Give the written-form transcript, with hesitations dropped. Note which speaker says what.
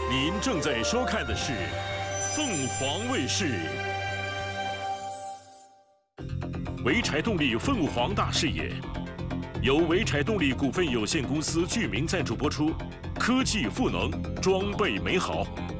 Speaker 1: 您正在收看的是凤凰卫视。潍柴动力凤凰大视野，由潍柴动力股份有限公司巨名赞助播出，科技赋能，装备美好。